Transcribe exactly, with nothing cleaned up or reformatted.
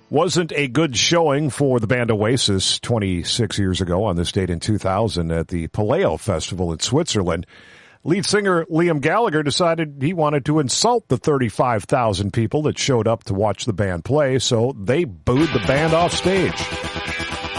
Wasn't a good showing for the band Oasis twenty-six years ago on this date in two thousand at the Paleo Festival in Switzerland. Lead singer Liam Gallagher decided he wanted to insult the thirty-five thousand people that showed up to watch the band play, so they booed the band off stage.